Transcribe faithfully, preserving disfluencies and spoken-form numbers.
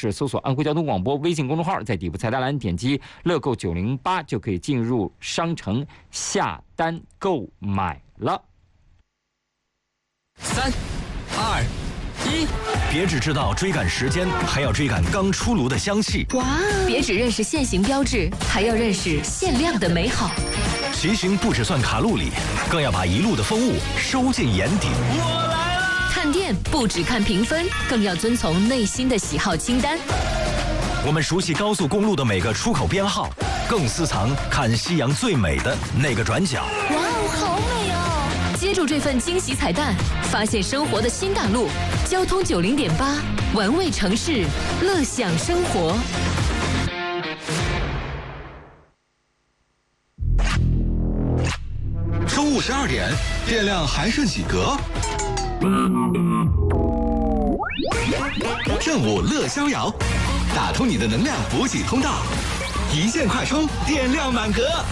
式搜索安徽交通广播微信公众号，在底部菜单栏点击乐购九零八就可以进入商城下单购买了。 三二一， 别只知道追赶时间，还要追赶刚出炉的香气。 哇！别只认识现行标志，还要认识限量的美好。 骑行不只算卡路里，更要把一路的风物收进眼底。 我来了！ 看店不只看评分，更要遵从内心的喜好清单。 我们熟悉高速公路的每个出口编号，更私藏看夕阳最美的那个转角。 哇哦，好美哦！接住这份惊喜彩蛋，发现生活的新大陆。交通九零点八，玩味城市，乐享生活。 中午十二点，电量还剩几格？正午乐逍遥，打通你的能量补给通道，一键快充，电量满格。